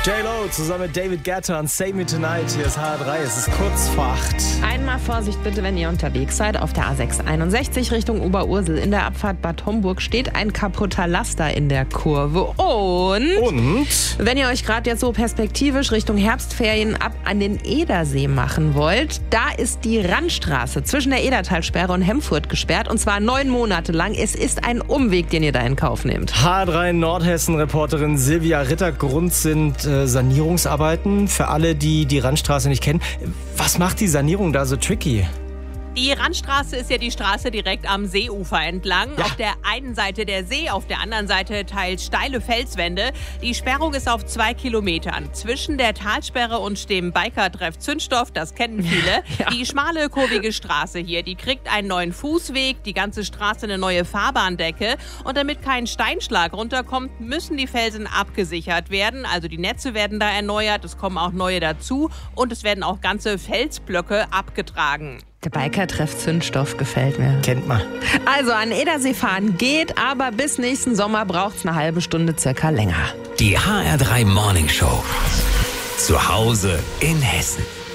J-Lo zusammen mit David Guetta und Save Me Tonight. Hier ist HR3, es ist kurz vor 8. Einmal Vorsicht bitte, wenn ihr unterwegs seid. Auf der A661 Richtung Oberursel in der Abfahrt Bad Homburg steht ein kaputter Laster in der Kurve. Und wenn ihr euch gerade jetzt so perspektivisch Richtung Herbstferien ab an den Edersee machen wollt, da ist die Randstraße zwischen der Edertalsperre und Hemfurt gesperrt. Und zwar 9 Monate lang. Es ist ein Umweg, den ihr da in Kauf nehmt. HR3 Nordhessen-Reporterin Silvia Ritter. Grund sind Sanierungsarbeiten für alle, die die Randstraße nicht kennen. Was macht die Sanierung da so tricky? Die Randstraße ist ja die Straße direkt am Seeufer entlang. Ja. Auf der einen Seite der See, auf der anderen Seite teils steile Felswände. Die Sperrung ist auf 2 Kilometern. Zwischen der Talsperre und dem Biker-Treff Zündstoff, das kennen viele. Ja. Die schmale, kurvige Straße hier, die kriegt einen neuen Fußweg, die ganze Straße eine neue Fahrbahndecke. Und damit kein Steinschlag runterkommt, müssen die Felsen abgesichert werden. Also die Netze werden da erneuert, es kommen auch neue dazu. Und es werden auch ganze Felsblöcke abgetragen. Der Biker-Treff Zündstoff gefällt mir. Kennt man. Also an Edersee fahren geht, aber bis nächsten Sommer braucht es eine halbe Stunde circa länger. Die HR3 Morning Show. Zu Hause in Hessen.